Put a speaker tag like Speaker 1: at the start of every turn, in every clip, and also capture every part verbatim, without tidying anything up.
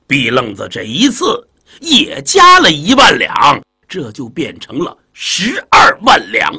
Speaker 1: 毕愣子这一次也加了一万两，这就变成了十二万两。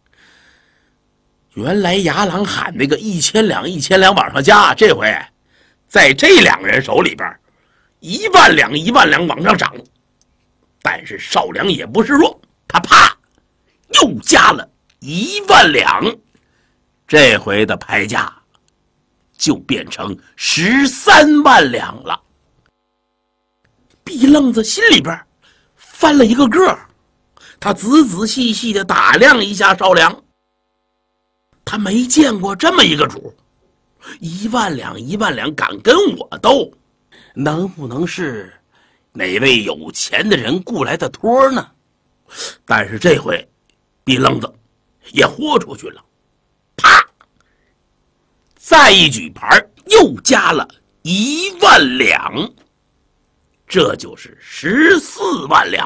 Speaker 1: 原来牙郎喊那个一千两一千两往上加，这回在这两个人手里边一万两一万两往上涨。但是少良也不示弱，他啪又加了一万两，这回的牌价就变成十三万两了。毕愣子心里边翻了一个个，他仔仔细细的打量一下少良，他没见过这么一个主，一万两一万两敢跟我斗，能不能是哪位有钱的人雇来的托呢？但是这回毕愣子也豁出去了，啪再一举牌又加了一万两，这就是十四万两。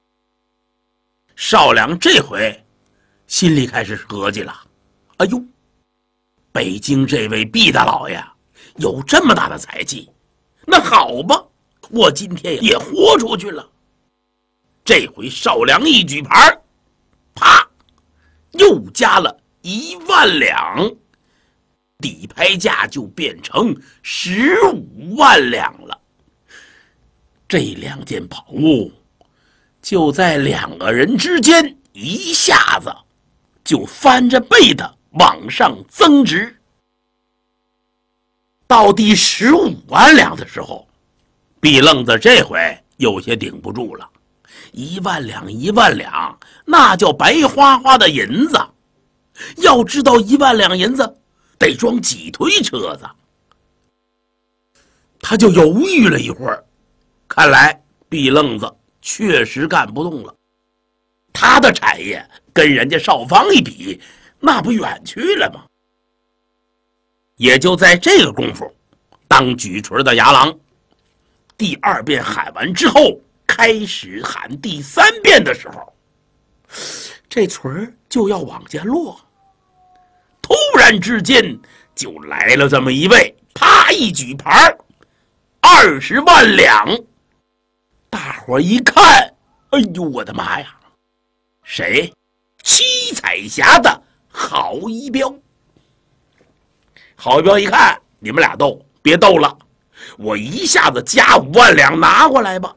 Speaker 1: 少良这回心里开始合计了，哎呦，北京这位毕大老爷有这么大的才气，那好吧，我今天也豁出去了。这回少良一举牌，啪又加了一万两，底牌价就变成十五万两了。这两件宝物就在两个人之间一下子就翻着倍的往上增值。到第十五万两的时候，毕愣子这回有些顶不住了，一万两一万两那叫白花花的银子，要知道一万两银子得装几推车子。他就犹豫了一会儿，看来毕愣子确实干不动了，他的产业跟人家少方一比，那不远去了吗？也就在这个功夫，当举锤的牙郎第二遍喊完之后，开始喊第三遍的时候，这锤就要往下落。突然之间就来了这么一位，啪一举牌，二十万两。大伙一看，哎呦我的妈呀，谁？七彩霞的郝一彪。郝一彪一看，你们俩斗，别斗了，我一下子加五万两拿过来吧。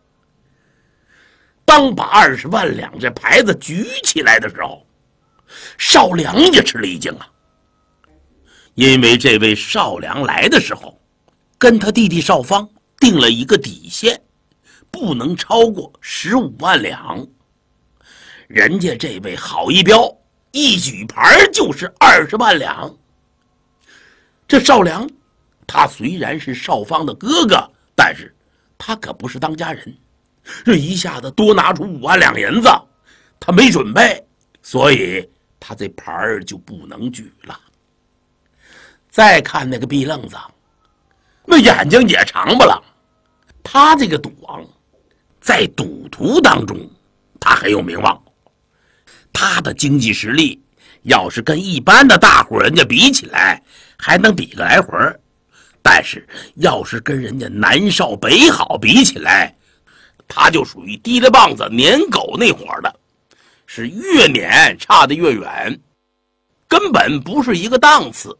Speaker 1: 当把二十万两这牌子举起来的时候，少良也吃了一惊啊，因为这位少良来的时候跟他弟弟少方定了一个底线，不能超过十五万两。人家这位郝一彪一举牌就是二十万两。这少良他虽然是少方的哥哥，但是他可不是当家人，这一下子多拿出五万两银子，他没准备，所以他这牌儿就不能举了。再看那个毕愣子，那眼睛也长不了，他这个赌王在赌徒当中他很有名望，他的经济实力要是跟一般的大户人家比起来还能比个来回，但是要是跟人家南少北好比起来，他就属于提了棒子撵狗那伙的，是越撵差得越远，根本不是一个档次。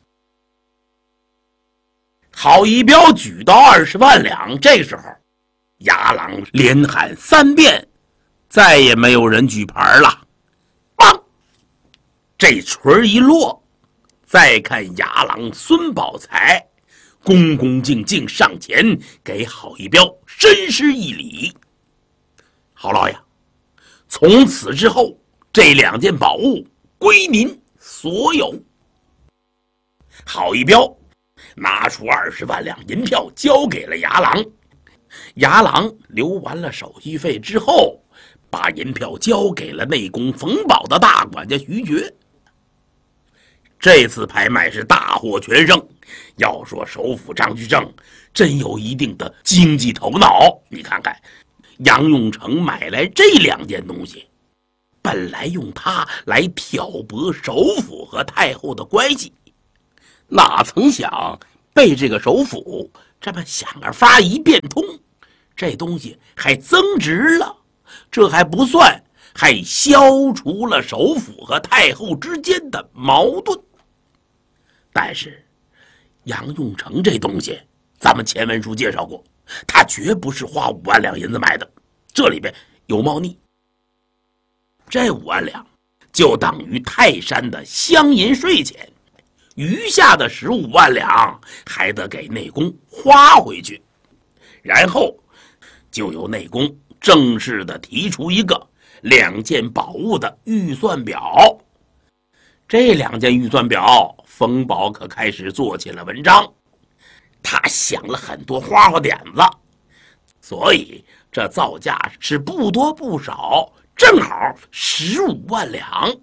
Speaker 1: 郝一彪举到二十万两，这时候牙郎连喊三遍，再也没有人举牌了。棒，这锤一落，再看牙郎孙宝才恭恭敬敬上前给郝一彪深施一礼。郝老爷，从此之后这两件宝物归您所有。郝一彪拿出二十万两银票交给了牙郎，牙郎留完了手续费之后，把银票交给了内宫冯保的大管家徐觉。这次拍卖是大获全胜，要说首府张居正真有一定的经济头脑。你看看杨永成买来这两件东西，本来用它来挑拨首府和太后的关系，哪曾想被这个首府这么想个法一变通，这东西还增值了。这还不算，还消除了首辅和太后之间的矛盾。但是杨用成这东西，咱们前文书介绍过，他绝不是花五万两银子买的，这里边有猫腻。这五万两就等于泰山的乡银税钱，余下的十五万两还得给内宫花回去。然后就由内宫正式的提出一个两件宝物的预算表。这两件预算表，冯保可开始做起了文章。他想了很多花花点子，所以这造价是不多不少，正好十五万两。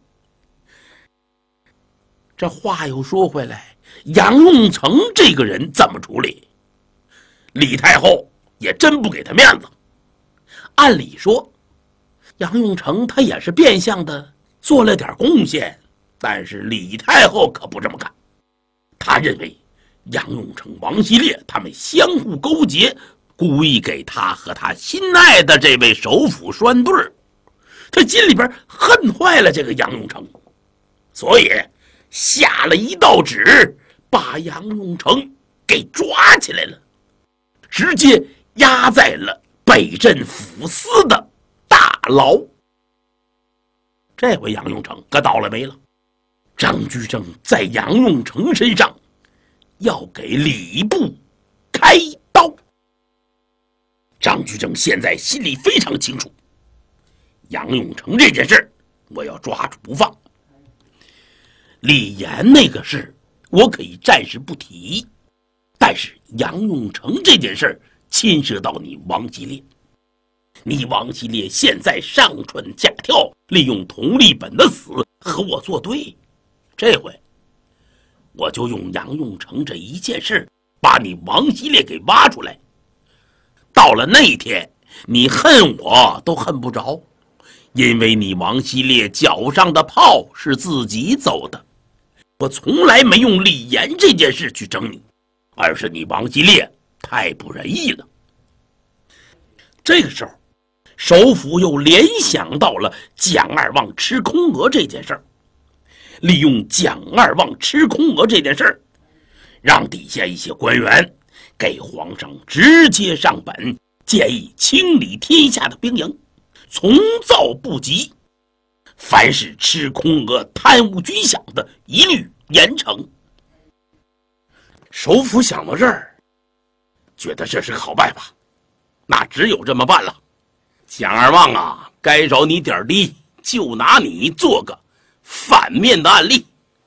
Speaker 1: 这话又说回来，杨用成这个人怎么处理？李太后也真不给他面子。按理说，杨用成他也是变相的做了点贡献，但是李太后可不这么看。他认为杨用成、王希烈他们相互勾结，故意给他和他心爱的这位首辅拴对儿。他心里边恨坏了这个杨用成，所以下了一道旨，把杨用成给抓起来了，直接押在了北镇抚司的大牢。这回杨用成可倒了霉了，张居正在杨用成身上要给礼部开刀。张居正现在心里非常清楚，杨用成这件事我要抓住不放。李严那个事我可以暂时不提，但是杨用成这件事牵涉到你王希烈。你王希烈现在上蹿下跳，利用佟立本的死和我作对，这回我就用杨用成这一件事把你王希烈给挖出来。到了那天，你恨我都恨不着，因为你王希烈脚上的泡是自己走的。我从来没用李严这件事去整你，而是你王希烈太不仁义了。这个时候，首辅又联想到了蒋二望吃空额这件事儿，利用蒋二望吃空额这件事儿，让底下一些官员给皇上直接上本，建议清理天下的兵营，从造不及，凡是吃空额、贪污军饷的，一律严惩。首辅想到这儿，觉得这是个好办法，那只有这么办了。蒋二望啊，该找你点滴，就拿你做个反面的案例。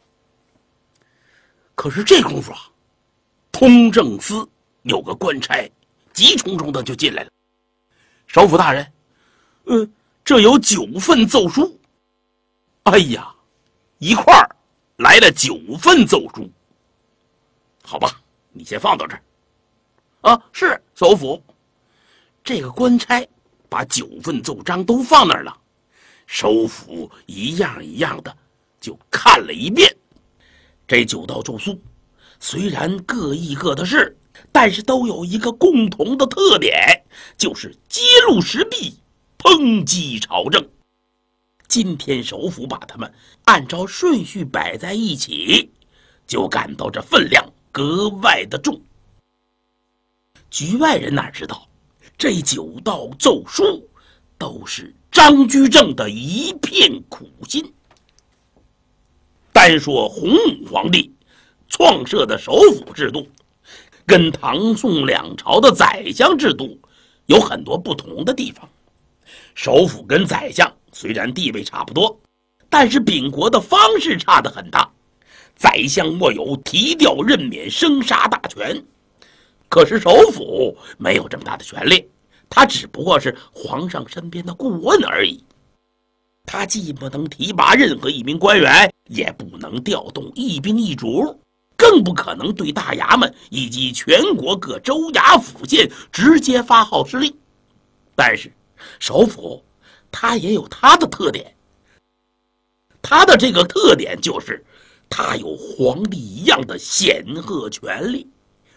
Speaker 1: 可是这功夫啊，通政司有个官差急冲冲的就进来了。首辅大人，呃，这有九份奏书。哎呀，一块儿来了九份奏书。好吧，你先放到这儿。啊，是首辅。这个官差把九份奏章都放那儿了，首辅一样一样的就看了一遍。这九道奏书虽然各异各的事，但是都有一个共同的特点，就是揭露时弊，抨击朝政。今天首辅把他们按照顺序摆在一起，就感到这分量格外的重。局外人哪知道，这九道奏书都是张居正的一片苦心。单说洪武皇帝创设的首辅制度，跟唐宋两朝的宰相制度有很多不同的地方。首辅跟宰相虽然地位差不多，但是秉国的方式差得很大。宰相握有提调任免生杀大权，可是首辅没有这么大的权力，他只不过是皇上身边的顾问而已。他既不能提拔任何一名官员，也不能调动一兵一卒，更不可能对大衙门以及全国各州衙府县直接发号施令。但是首辅他也有他的特点，他的这个特点就是他有皇帝一样的显赫权力，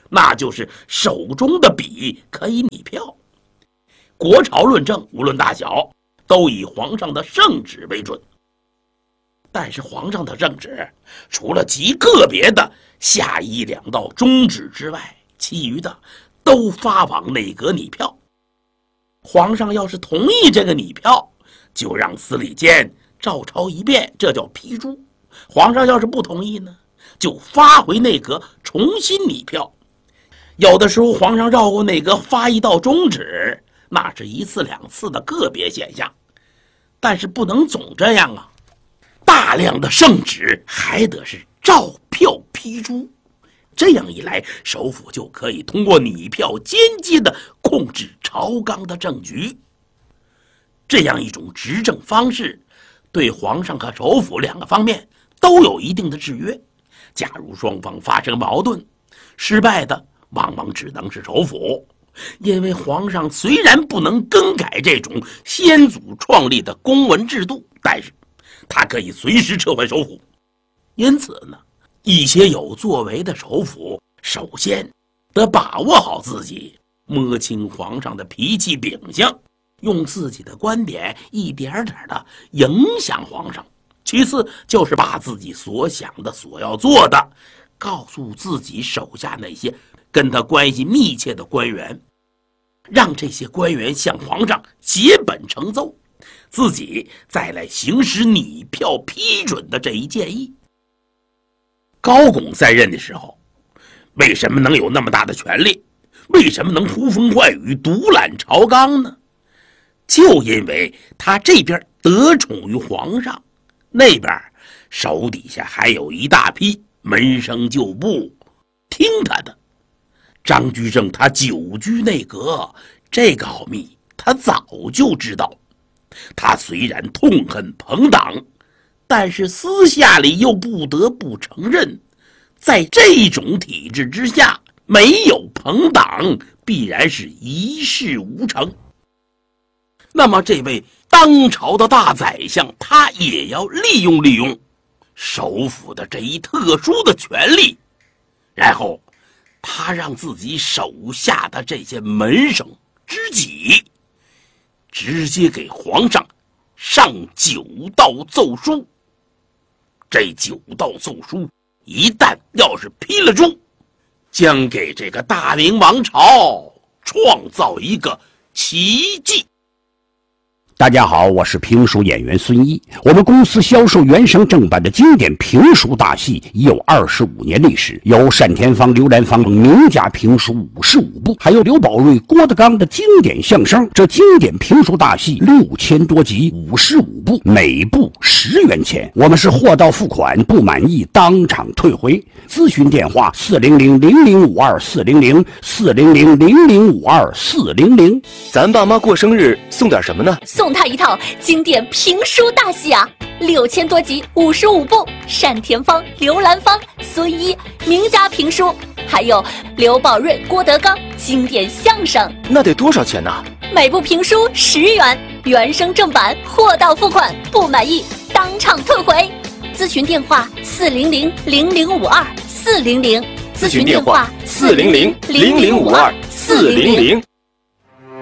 Speaker 1: 那就是手中的笔可以拟票。国朝论政，无论大小，都以皇上的圣旨为准。但是皇上的圣旨，除了极个别的下一两道中旨之外，其余的都发往内阁拟票。皇上要是同意这个拟票，就让司礼监照抄一遍，这叫批注。皇上要是不同意呢，就发回内阁重新拟票。有的时候皇上绕过内阁发一道中旨，那是一次两次的个别现象，但是不能总这样啊。大量的圣旨还得是照票批注，这样一来，首辅就可以通过拟票间接的控制朝纲的政局。这样一种执政方式，对皇上和首辅两个方面都有一定的制约。假如双方发生矛盾，失败的往往只能是首辅，因为皇上虽然不能更改这种先祖创立的公文制度，但是他可以随时撤回首辅。因此呢，一些有作为的首辅首先得把握好自己，摸清皇上的脾气秉性，用自己的观点一点点的影响皇上。其次就是把自己所想的所要做的告诉自己手下那些跟他关系密切的官员，让这些官员向皇上写本呈奏，自己再来行使拟票批准的这一建议。高拱在任的时候，为什么能有那么大的权力？为什么能呼风唤雨独揽朝纲呢？就因为他这边得宠于皇上，那边手底下还有一大批门生旧部听他的。张居正他久居内阁，这个奥秘他早就知道。他虽然痛恨朋党，但是私下里又不得不承认，在这种体制之下，没有朋党必然是一事无成。那么这位当朝的大宰相，他也要利用利用首辅的这一特殊的权利，然后他让自己手下的这些门生知己直接给皇上上九道奏书。这九道奏书一旦要是批了注，将给这个大明王朝创造一个奇迹。
Speaker 2: 大家好，我是评书演员孙一。我们公司销售原声正版的经典评书大戏已有二十五年历史，有单田芳、刘兰芳等名家评书五十五部，还有刘宝瑞、郭德纲的经典相声。这经典评书大戏六千多集，五十五部，每部十元钱。我们是货到付款，不满意当场退回。咨询电话：四零零零零五二四零零四零零零零五二四零零。
Speaker 3: 咱爸妈过生日送点什么呢？
Speaker 4: 送他一套经典评书大戏啊，六千多集，五十五部，单田芳、刘兰芳、孙一名家评书，还有刘宝瑞、郭德纲经典相声。
Speaker 3: 那得多少钱呢？
Speaker 4: 每部评书十元，原声正版，货到付款，不满意当场退回。咨询电话：四零零零零五二四零零。
Speaker 3: 咨询电话：四零零零零五二四零零。